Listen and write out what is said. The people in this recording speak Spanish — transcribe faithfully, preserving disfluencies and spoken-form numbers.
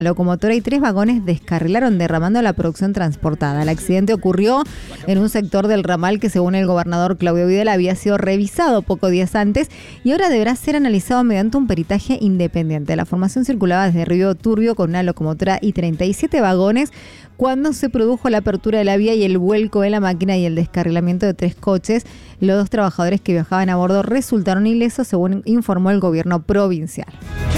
La locomotora y tres vagones descarrilaron, derramando la producción transportada. El accidente ocurrió en un sector del ramal que, según el gobernador Claudio Vidal, había sido revisado pocos días antes y ahora deberá ser analizado mediante un peritaje independiente. La formación circulaba desde Río Turbio con una locomotora y treinta y siete vagones cuando se produjo la apertura de la vía y el vuelco de la máquina y el descarrilamiento de tres coches. Los dos trabajadores que viajaban a bordo resultaron ilesos, según informó el gobierno provincial.